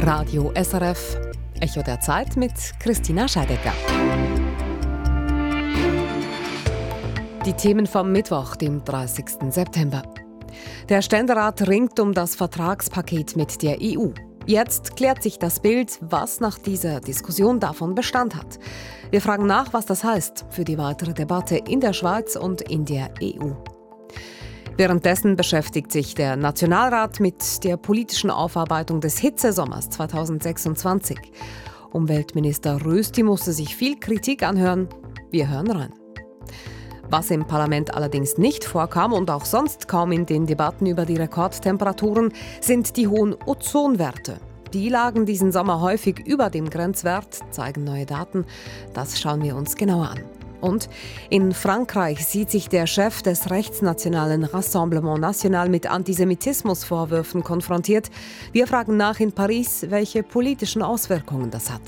Radio SRF, Echo der Zeit mit Christina Scheidecker. Die Themen vom Mittwoch, dem 30. September. Der Ständerat ringt um das Vertragspaket mit der EU. Jetzt klärt sich das Bild, was nach dieser Diskussion davon Bestand hat. Wir fragen nach, was das heißt für die weitere Debatte in der Schweiz und in der EU. Währenddessen beschäftigt sich der Nationalrat mit der politischen Aufarbeitung des Hitzesommers 2026. Umweltminister Rösti musste sich viel Kritik anhören. Wir hören rein. Was im Parlament allerdings nicht vorkam und auch sonst kaum in den Debatten über die Rekordtemperaturen, sind die hohen Ozonwerte. Die lagen diesen Sommer häufig über dem Grenzwert, zeigen neue Daten. Das schauen wir uns genauer an. Und in Frankreich sieht sich der Chef des rechtsnationalen Rassemblement National mit Antisemitismusvorwürfen konfrontiert. Wir fragen nach in Paris, welche politischen Auswirkungen das hat.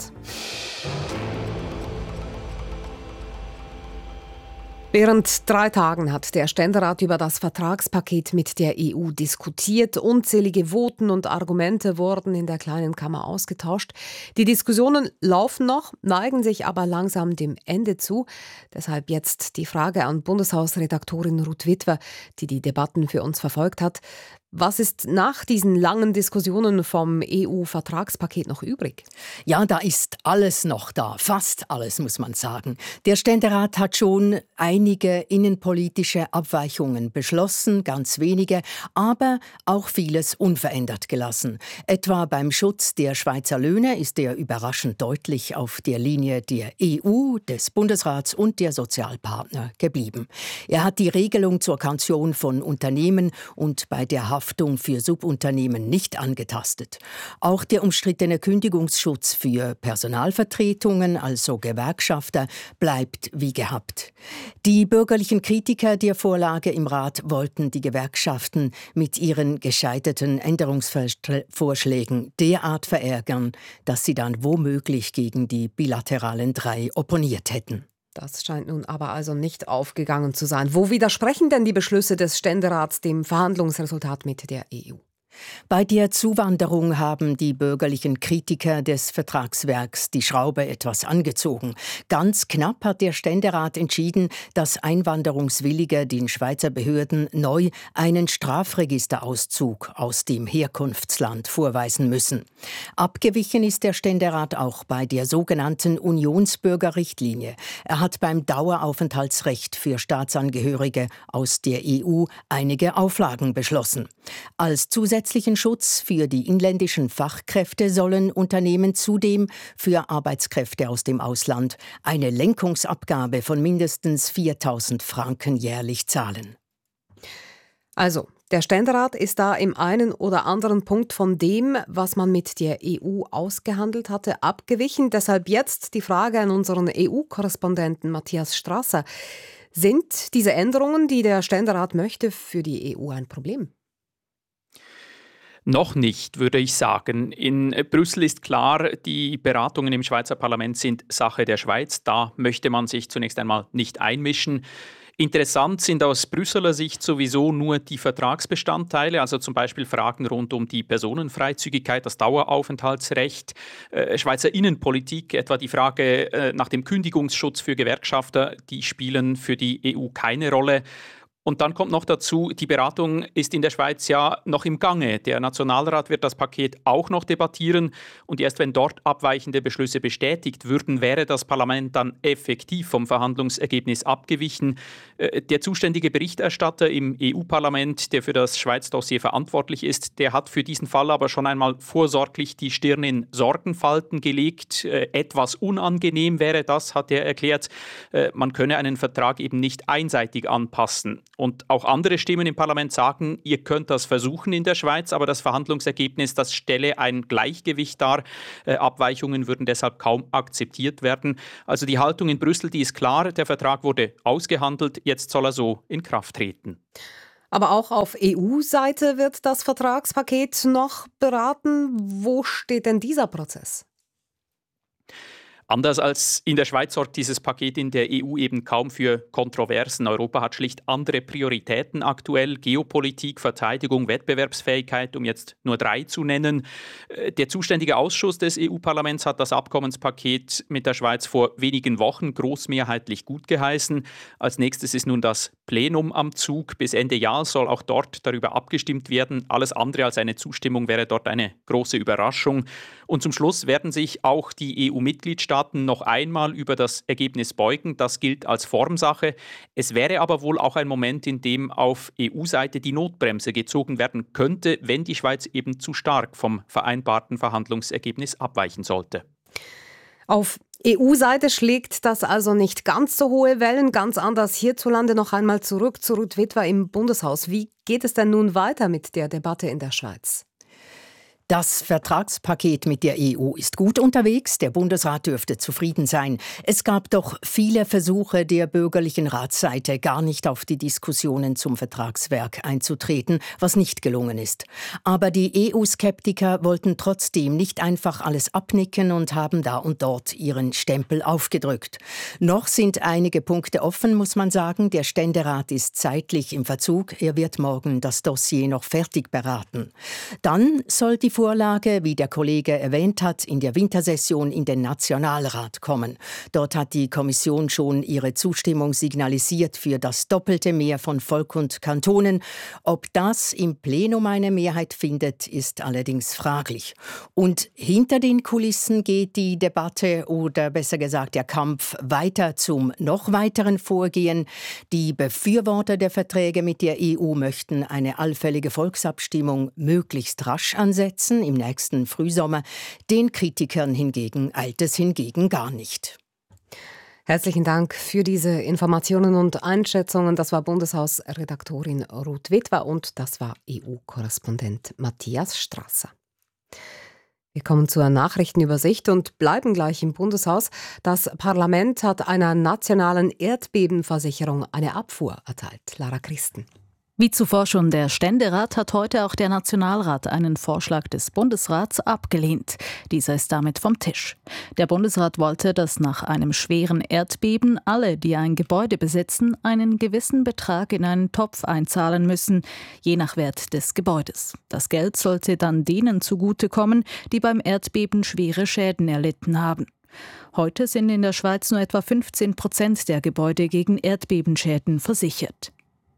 Während 3 Tagen hat der Ständerat über das Vertragspaket mit der EU diskutiert. Unzählige Voten und Argumente wurden in der kleinen Kammer ausgetauscht. Die Diskussionen laufen noch, neigen sich aber langsam dem Ende zu. Deshalb jetzt die Frage an Bundeshausredaktorin Ruth Witwer, die die Debatten für uns verfolgt hat. Was ist nach diesen langen Diskussionen vom EU-Vertragspaket noch übrig? Ja, da ist alles noch da. Fast alles, muss man sagen. Der Ständerat hat schon einige innenpolitische Abweichungen beschlossen, ganz wenige, aber auch vieles unverändert gelassen. Etwa beim Schutz der Schweizer Löhne ist er überraschend deutlich auf der Linie der EU, des Bundesrats und der Sozialpartner geblieben. Er hat die Regelung zur Kaution von Unternehmen und bei der Haftung für Subunternehmen nicht angetastet. Auch der umstrittene Kündigungsschutz für Personalvertretungen, also Gewerkschafter, bleibt wie gehabt. Die bürgerlichen Kritiker der Vorlage im Rat wollten die Gewerkschaften mit ihren gescheiterten Änderungsvorschlägen derart verärgern, dass sie dann womöglich gegen die bilateralen 3 opponiert hätten. Das scheint nun aber also nicht aufgegangen zu sein. Wo widersprechen denn die Beschlüsse des Ständerats dem Verhandlungsresultat mit der EU? Bei der Zuwanderung haben die bürgerlichen Kritiker des Vertragswerks die Schraube etwas angezogen. Ganz knapp hat der Ständerat entschieden, dass Einwanderungswillige den Schweizer Behörden neu einen Strafregisterauszug aus dem Herkunftsland vorweisen müssen. Abgewichen ist der Ständerat auch bei der sogenannten Unionsbürgerrichtlinie. Er hat beim Daueraufenthaltsrecht für Staatsangehörige aus der EU einige Auflagen beschlossen. Als zusätzlichen Schutz für die inländischen Fachkräfte sollen Unternehmen zudem für Arbeitskräfte aus dem Ausland eine Lenkungsabgabe von mindestens 4.000 Franken jährlich zahlen. Also, der Ständerat ist da im einen oder anderen Punkt von dem, was man mit der EU ausgehandelt hatte, abgewichen. Deshalb jetzt die Frage an unseren EU-Korrespondenten Matthias Strasser. Sind diese Änderungen, die der Ständerat möchte, für die EU ein Problem? Noch nicht, würde ich sagen. In Brüssel ist klar, die Beratungen im Schweizer Parlament sind Sache der Schweiz. Da möchte man sich zunächst einmal nicht einmischen. Interessant sind aus Brüsseler Sicht sowieso nur die Vertragsbestandteile, also zum Beispiel Fragen rund um die Personenfreizügigkeit, das Daueraufenthaltsrecht, Schweizer Innenpolitik, etwa die Frage nach dem Kündigungsschutz für Gewerkschafter, die spielen für die EU keine Rolle. Und dann kommt noch dazu, die Beratung ist in der Schweiz ja noch im Gange. Der Nationalrat wird das Paket auch noch debattieren. Und erst wenn dort abweichende Beschlüsse bestätigt würden, wäre das Parlament dann effektiv vom Verhandlungsergebnis abgewichen. Der zuständige Berichterstatter im EU-Parlament, der für das Schweiz-Dossier verantwortlich ist, der hat für diesen Fall aber schon einmal vorsorglich die Stirn in Sorgenfalten gelegt. Etwas unangenehm wäre das, hat er erklärt. Man könne einen Vertrag eben nicht einseitig anpassen. Und auch andere Stimmen im Parlament sagen, ihr könnt das versuchen in der Schweiz, aber das Verhandlungsergebnis, das stelle ein Gleichgewicht dar. Abweichungen würden deshalb kaum akzeptiert werden. Also die Haltung in Brüssel, die ist klar, der Vertrag wurde ausgehandelt, jetzt soll er so in Kraft treten. Aber auch auf EU-Seite wird das Vertragspaket noch beraten. Wo steht denn dieser Prozess? Anders als in der Schweiz sorgt dieses Paket in der EU eben kaum für Kontroversen. Europa hat schlicht andere Prioritäten aktuell: Geopolitik, Verteidigung, Wettbewerbsfähigkeit, um jetzt nur 3 zu nennen. Der zuständige Ausschuss des EU-Parlaments hat das Abkommenspaket mit der Schweiz vor wenigen Wochen großmehrheitlich gutgeheißen. Als nächstes ist nun das Plenum am Zug. Bis Ende Jahr soll auch dort darüber abgestimmt werden. Alles andere als eine Zustimmung wäre dort eine große Überraschung. Und zum Schluss werden sich auch die EU-Mitgliedstaaten noch einmal über das Ergebnis beugen. Das gilt als Formsache. Es wäre aber wohl auch ein Moment, in dem auf EU-Seite die Notbremse gezogen werden könnte, wenn die Schweiz eben zu stark vom vereinbarten Verhandlungsergebnis abweichen sollte. Auf EU-Seite schlägt das also nicht ganz so hohe Wellen. Ganz anders hierzulande. Noch einmal zurück zu Ruth Witwer im Bundeshaus. Wie geht es denn nun weiter mit der Debatte in der Schweiz? Das Vertragspaket mit der EU ist gut unterwegs. Der Bundesrat dürfte zufrieden sein. Es gab doch viele Versuche der bürgerlichen Ratsseite, gar nicht auf die Diskussionen zum Vertragswerk einzutreten, was nicht gelungen ist. Aber die EU-Skeptiker wollten trotzdem nicht einfach alles abnicken und haben da und dort ihren Stempel aufgedrückt. Noch sind einige Punkte offen, muss man sagen. Der Ständerat ist zeitlich im Verzug. Er wird morgen das Dossier noch fertig beraten. Dann soll die Vorlage, wie der Kollege erwähnt hat, in der Wintersession in den Nationalrat kommen. Dort hat die Kommission schon ihre Zustimmung signalisiert für das doppelte Mehr von Volk und Kantonen. Ob das im Plenum eine Mehrheit findet, ist allerdings fraglich. Und hinter den Kulissen geht die Debatte oder besser gesagt der Kampf weiter zum noch weiteren Vorgehen. Die Befürworter der Verträge mit der EU möchten eine allfällige Volksabstimmung möglichst rasch ansetzen, im nächsten Frühsommer. Den Kritikern hingegen eilt es gar nicht. Herzlichen Dank für diese Informationen und Einschätzungen. Das war Bundeshausredaktorin Ruth Witwer und das war EU-Korrespondent Matthias Strasser. Wir kommen zur Nachrichtenübersicht und bleiben gleich im Bundeshaus. Das Parlament hat einer nationalen Erdbebenversicherung eine Abfuhr erteilt. Lara Christen. Wie zuvor schon der Ständerat hat heute auch der Nationalrat einen Vorschlag des Bundesrats abgelehnt. Dieser ist damit vom Tisch. Der Bundesrat wollte, dass nach einem schweren Erdbeben alle, die ein Gebäude besitzen, einen gewissen Betrag in einen Topf einzahlen müssen, je nach Wert des Gebäudes. Das Geld sollte dann denen zugutekommen, die beim Erdbeben schwere Schäden erlitten haben. Heute sind in der Schweiz nur etwa 15% der Gebäude gegen Erdbebenschäden versichert.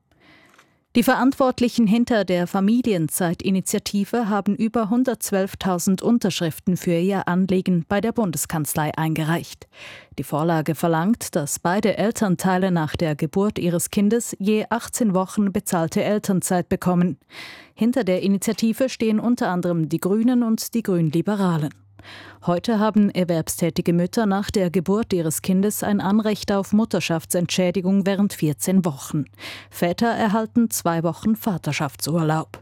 Die Verantwortlichen hinter der Familienzeit-Initiative haben über 112.000 Unterschriften für ihr Anliegen bei der Bundeskanzlei eingereicht. Die Vorlage verlangt, dass beide Elternteile nach der Geburt ihres Kindes je 18 Wochen bezahlte Elternzeit bekommen. Hinter der Initiative stehen unter anderem die Grünen und die Grünliberalen. Heute haben erwerbstätige Mütter nach der Geburt ihres Kindes ein Anrecht auf Mutterschaftsentschädigung während 14 Wochen. Väter erhalten 2 Wochen Vaterschaftsurlaub.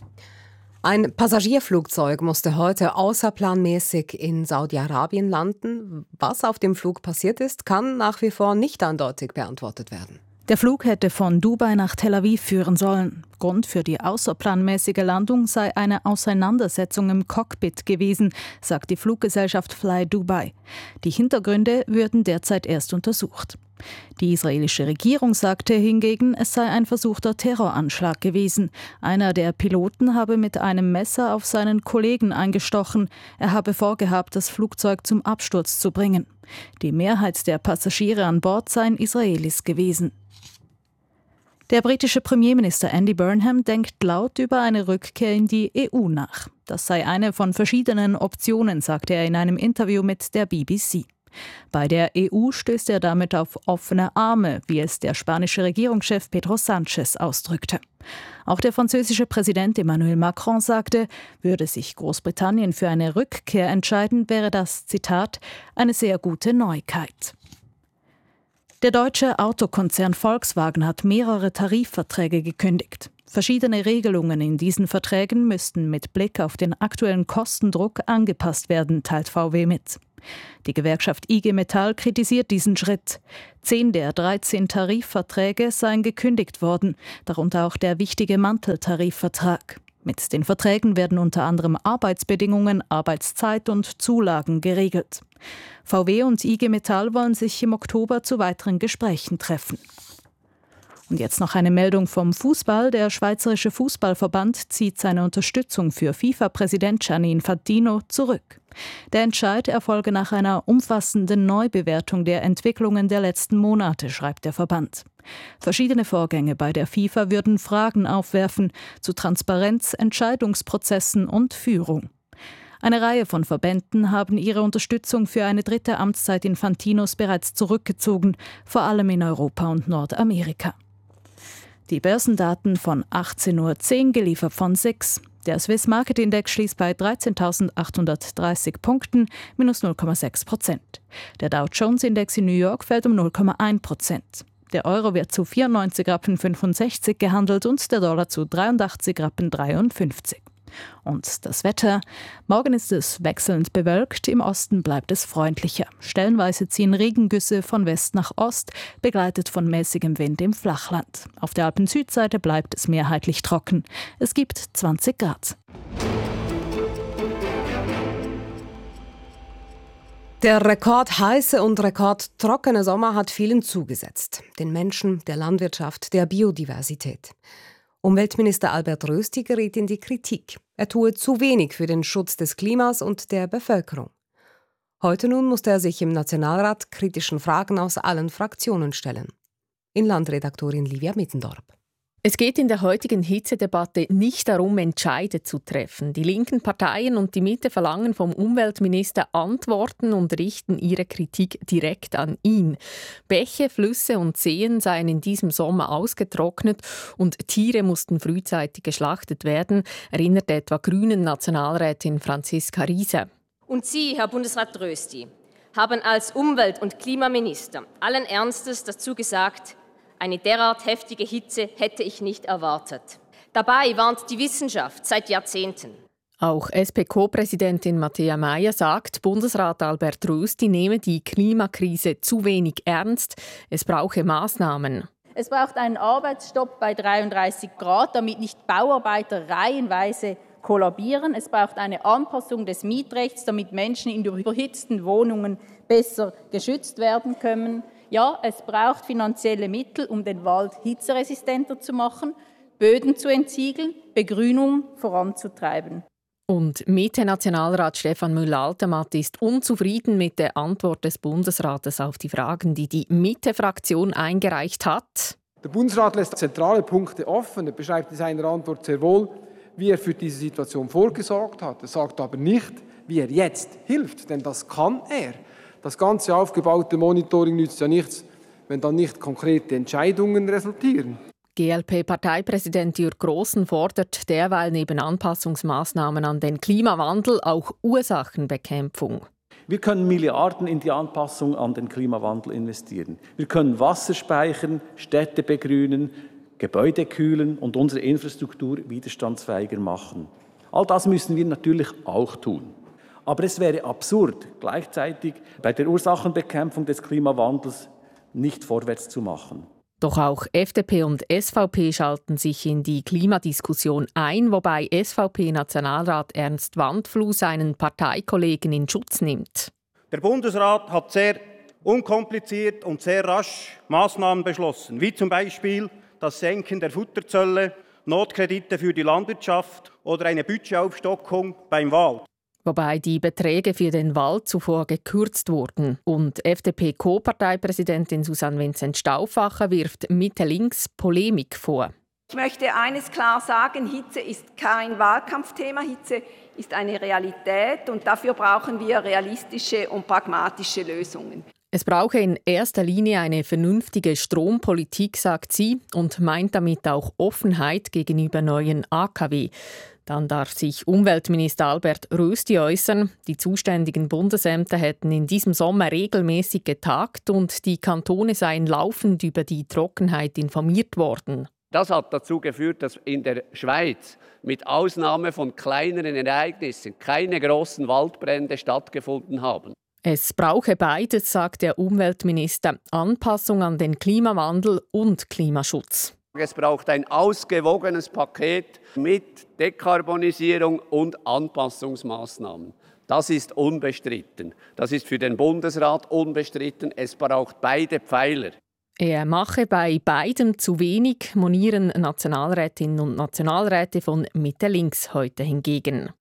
Ein Passagierflugzeug musste heute außerplanmäßig in Saudi-Arabien landen. Was auf dem Flug passiert ist, kann nach wie vor nicht eindeutig beantwortet werden. Der Flug hätte von Dubai nach Tel Aviv führen sollen. Grund für die außerplanmäßige Landung sei eine Auseinandersetzung im Cockpit gewesen, sagt die Fluggesellschaft Fly Dubai. Die Hintergründe würden derzeit erst untersucht. Die israelische Regierung sagte hingegen, es sei ein versuchter Terroranschlag gewesen. Einer der Piloten habe mit einem Messer auf seinen Kollegen eingestochen. Er habe vorgehabt, das Flugzeug zum Absturz zu bringen. Die Mehrheit der Passagiere an Bord seien Israelis gewesen. Der britische Premierminister Andy Burnham denkt laut über eine Rückkehr in die EU nach. Das sei eine von verschiedenen Optionen, sagte er in einem Interview mit der BBC. Bei der EU stößt er damit auf offene Arme, wie es der spanische Regierungschef Pedro Sánchez ausdrückte. Auch der französische Präsident Emmanuel Macron sagte, würde sich Großbritannien für eine Rückkehr entscheiden, wäre das, Zitat, eine sehr gute Neuigkeit. Der deutsche Autokonzern Volkswagen hat mehrere Tarifverträge gekündigt. Verschiedene Regelungen in diesen Verträgen müssten mit Blick auf den aktuellen Kostendruck angepasst werden, teilt VW mit. Die Gewerkschaft IG Metall kritisiert diesen Schritt. 10 der 13 Tarifverträge seien gekündigt worden, darunter auch der wichtige Manteltarifvertrag. Mit den Verträgen werden unter anderem Arbeitsbedingungen, Arbeitszeit und Zulagen geregelt. VW und IG Metall wollen sich im Oktober zu weiteren Gesprächen treffen. Und jetzt noch eine Meldung vom Fußball. Der Schweizerische Fußballverband zieht seine Unterstützung für FIFA-Präsident Gianni Infantino zurück. Der Entscheid erfolge nach einer umfassenden Neubewertung der Entwicklungen der letzten Monate, schreibt der Verband. Verschiedene Vorgänge bei der FIFA würden Fragen aufwerfen zu Transparenz, Entscheidungsprozessen und Führung. Eine Reihe von Verbänden haben ihre Unterstützung für eine dritte Amtszeit Infantinos bereits zurückgezogen, vor allem in Europa und Nordamerika. Die Börsendaten von 18.10 Uhr geliefert von SIX. Der Swiss Market Index schließt bei 13.830 Punkten, minus 0,6%. Der Dow Jones Index in New York fällt um 0,1%. Der Euro wird zu 94,65 Rappen gehandelt und der Dollar zu 83,53 Rappen. Und das Wetter. Morgen ist es wechselnd bewölkt, im Osten bleibt es freundlicher. Stellenweise ziehen Regengüsse von West nach Ost, begleitet von mäßigem Wind im Flachland. Auf der Alpen-Südseite bleibt es mehrheitlich trocken. Es gibt 20 Grad. Der rekordheiße und rekordtrockene Sommer hat vielen zugesetzt. Den Menschen, der Landwirtschaft, der Biodiversität. Umweltminister Albert Rösti geriet in die Kritik. Er tue zu wenig für den Schutz des Klimas und der Bevölkerung. Heute nun musste er sich im Nationalrat kritischen Fragen aus allen Fraktionen stellen. Inlandredaktorin Livia Mittendorp. Es geht in der heutigen Hitzedebatte nicht darum, Entscheide zu treffen. Die linken Parteien und die Mitte verlangen vom Umweltminister Antworten und richten ihre Kritik direkt an ihn. Bäche, Flüsse und Seen seien in diesem Sommer ausgetrocknet und Tiere mussten frühzeitig geschlachtet werden, erinnert etwa Grünen Nationalrätin Franziska Riese. Und Sie, Herr Bundesrat Rösti, haben als Umwelt- und Klimaminister allen Ernstes dazu gesagt, eine derart heftige Hitze hätte ich nicht erwartet. Dabei warnt die Wissenschaft seit Jahrzehnten. Auch SP-Co-Präsidentin Matthäa Meier sagt, Bundesrat Albert Rösti nehme die Klimakrise zu wenig ernst. Es brauche Maßnahmen. Es braucht einen Arbeitsstopp bei 33 Grad, damit nicht Bauarbeiter reihenweise kollabieren. Es braucht eine Anpassung des Mietrechts, damit Menschen in überhitzten Wohnungen besser geschützt werden können. Ja, es braucht finanzielle Mittel, um den Wald hitzeresistenter zu machen, Böden zu entsiegeln, Begrünung voranzutreiben. Und Mitte-Nationalrat Stefan Müller-Altemat ist unzufrieden mit der Antwort des Bundesrates auf die Fragen, die die Mitte-Fraktion eingereicht hat. Der Bundesrat lässt zentrale Punkte offen. Er beschreibt in seiner Antwort sehr wohl, wie er für diese Situation vorgesorgt hat. Er sagt aber nicht, wie er jetzt hilft, denn das kann er. Das ganze aufgebaute Monitoring nützt ja nichts, wenn dann nicht konkrete Entscheidungen resultieren. GLP-Parteipräsident Jürg Grossen fordert derweil neben Anpassungsmaßnahmen an den Klimawandel auch Ursachenbekämpfung. Wir können Milliarden in die Anpassung an den Klimawandel investieren. Wir können Wasser speichern, Städte begrünen, Gebäude kühlen und unsere Infrastruktur widerstandsfähiger machen. All das müssen wir natürlich auch tun. Aber es wäre absurd, gleichzeitig bei der Ursachenbekämpfung des Klimawandels nicht vorwärts zu machen. Doch auch FDP und SVP schalten sich in die Klimadiskussion ein, wobei SVP-Nationalrat Ernst Wandfluh seinen Parteikollegen in Schutz nimmt. Der Bundesrat hat sehr unkompliziert und sehr rasch Maßnahmen beschlossen, wie zum Beispiel das Senken der Futterzölle, Notkredite für die Landwirtschaft oder eine Budgetaufstockung beim Wald. Wobei die Beträge für den Wald zuvor gekürzt wurden. Und FDP-Co-Parteipräsidentin Susanne Vincent-Stauffacher wirft Mitte-Links Polemik vor. Ich möchte eines klar sagen, Hitze ist kein Wahlkampfthema, Hitze ist eine Realität und dafür brauchen wir realistische und pragmatische Lösungen. Es brauche in erster Linie eine vernünftige Strompolitik, sagt sie, und meint damit auch Offenheit gegenüber neuen AKW. Dann darf sich Umweltminister Albert Rösti äußern. Die zuständigen Bundesämter hätten in diesem Sommer regelmäßig getagt und die Kantone seien laufend über die Trockenheit informiert worden. Das hat dazu geführt, dass in der Schweiz mit Ausnahme von kleineren Ereignissen keine großen Waldbrände stattgefunden haben. Es brauche beides, sagt der Umweltminister, Anpassung an den Klimawandel und Klimaschutz. Es braucht ein ausgewogenes Paket mit Dekarbonisierung und Anpassungsmaßnahmen. Das ist unbestritten. Das ist für den Bundesrat unbestritten. Es braucht beide Pfeiler. Er mache bei beidem zu wenig, monieren Nationalrätinnen und Nationalräte von Mitte Links heute hingegen.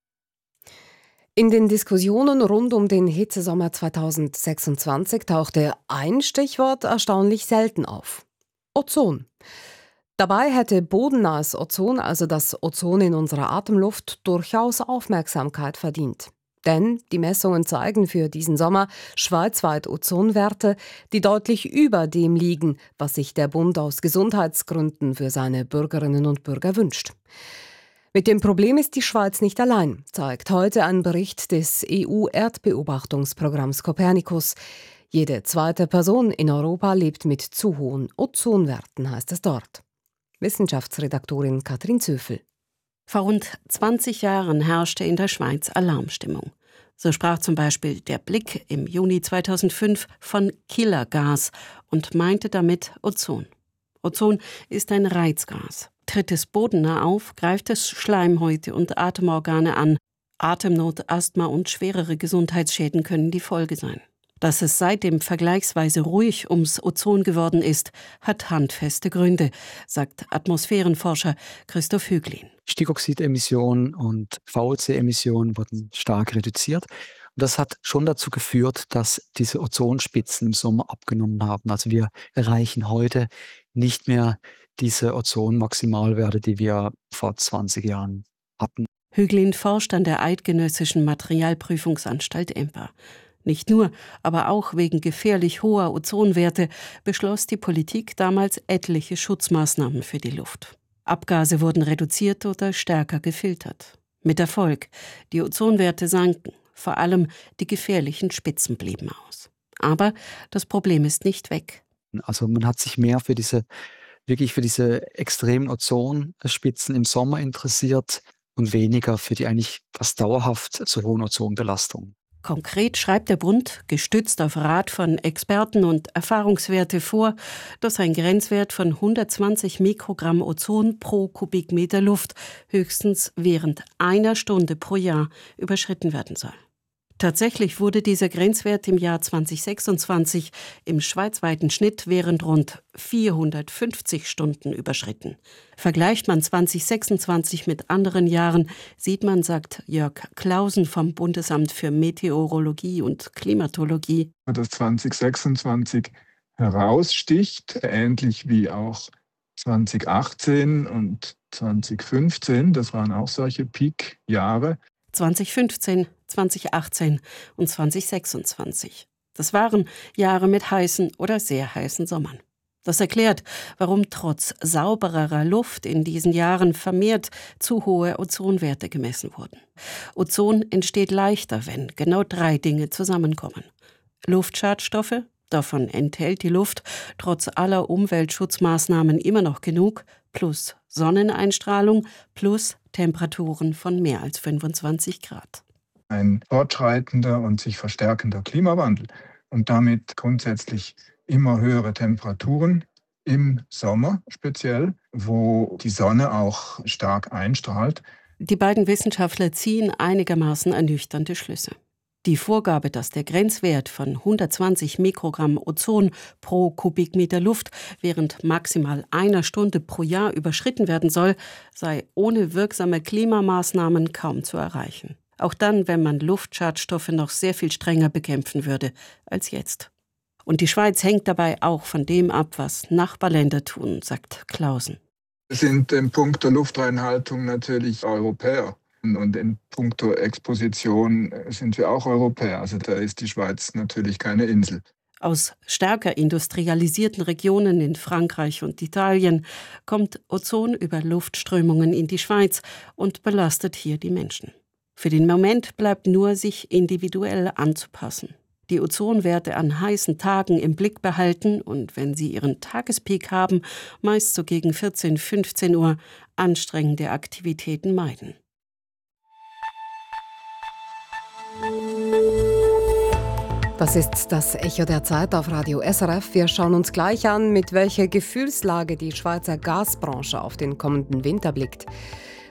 In den Diskussionen rund um den Hitzesommer 2026 tauchte ein Stichwort erstaunlich selten auf: Ozon. Dabei hätte bodennahes Ozon, also das Ozon in unserer Atemluft, durchaus Aufmerksamkeit verdient. Denn die Messungen zeigen für diesen Sommer schweizweit Ozonwerte, die deutlich über dem liegen, was sich der Bund aus Gesundheitsgründen für seine Bürgerinnen und Bürger wünscht. Mit dem Problem ist die Schweiz nicht allein, zeigt heute ein Bericht des EU-Erdbeobachtungsprogramms Copernicus. Jede zweite Person in Europa lebt mit zu hohen Ozonwerten, heißt es dort. Wissenschaftsredaktorin Katrin Zöfel. Vor rund 20 Jahren herrschte in der Schweiz Alarmstimmung. So sprach zum Beispiel der Blick im Juni 2005 von Killergas und meinte damit Ozon. Ozon ist ein Reizgas. Tritt es bodennah auf, greift es Schleimhäute und Atemorgane an. Atemnot, Asthma und schwerere Gesundheitsschäden können die Folge sein. Dass es seitdem vergleichsweise ruhig ums Ozon geworden ist, hat handfeste Gründe, sagt Atmosphärenforscher Christoph Hüglin. Stickoxidemissionen und VOC-Emissionen wurden stark reduziert. Und das hat schon dazu geführt, dass diese Ozonspitzen im Sommer abgenommen haben. Also wir erreichen heute nicht mehr diese Ozonmaximalwerte, die wir vor 20 Jahren hatten. Hüglin forscht an der Eidgenössischen Materialprüfungsanstalt EMPA. Nicht nur, aber auch wegen gefährlich hoher Ozonwerte beschloss die Politik damals etliche Schutzmaßnahmen für die Luft. Abgase wurden reduziert oder stärker gefiltert. Mit Erfolg. Die Ozonwerte sanken. Vor allem die gefährlichen Spitzen blieben aus. Aber das Problem ist nicht weg. Also man hat sich mehr für diese extremen Ozonspitzen im Sommer interessiert und weniger für die eigentlich fast dauerhaft zu hohen Ozonbelastungen. Konkret schreibt der Bund, gestützt auf Rat von Experten und Erfahrungswerte vor, dass ein Grenzwert von 120 Mikrogramm Ozon pro Kubikmeter Luft höchstens während einer Stunde pro Jahr überschritten werden soll. Tatsächlich wurde dieser Grenzwert im Jahr 2026 im schweizweiten Schnitt während rund 450 Stunden überschritten. Vergleicht man 2026 mit anderen Jahren, sieht man, sagt Jörg Clausen vom Bundesamt für Meteorologie und Klimatologie, dass 2026 heraussticht, ähnlich wie auch 2018 und 2015, das waren auch solche Peak-Jahre. 2015, 2018 und 2026. Das waren Jahre mit heißen oder sehr heißen Sommern. Das erklärt, warum trotz saubererer Luft in diesen Jahren vermehrt zu hohe Ozonwerte gemessen wurden. Ozon entsteht leichter, wenn genau 3 Dinge zusammenkommen. Luftschadstoffe, davon enthält die Luft trotz aller Umweltschutzmaßnahmen immer noch genug, plus Sonneneinstrahlung, plus Temperaturen von mehr als 25 Grad. Ein fortschreitender und sich verstärkender Klimawandel und damit grundsätzlich immer höhere Temperaturen im Sommer speziell, wo die Sonne auch stark einstrahlt. Die beiden Wissenschaftler ziehen einigermaßen ernüchternde Schlüsse. Die Vorgabe, dass der Grenzwert von 120 Mikrogramm Ozon pro Kubikmeter Luft während maximal einer Stunde pro Jahr überschritten werden soll, sei ohne wirksame Klimamaßnahmen kaum zu erreichen. Auch dann, wenn man Luftschadstoffe noch sehr viel strenger bekämpfen würde als jetzt. Und die Schweiz hängt dabei auch von dem ab, was Nachbarländer tun, sagt Clausen. Wir sind in puncto Luftreinhaltung natürlich Europäer. Und in puncto Exposition sind wir auch Europäer. Also da ist die Schweiz natürlich keine Insel. Aus stärker industrialisierten Regionen in Frankreich und Italien kommt Ozon über Luftströmungen in die Schweiz und belastet hier die Menschen. Für den Moment bleibt nur, sich individuell anzupassen. Die Ozonwerte an heißen Tagen im Blick behalten und, wenn sie ihren Tagespeak haben, meist so gegen 14, 15 Uhr, anstrengende Aktivitäten meiden. Das ist das Echo der Zeit auf Radio SRF. Wir schauen uns gleich an, mit welcher Gefühlslage die Schweizer Gasbranche auf den kommenden Winter blickt.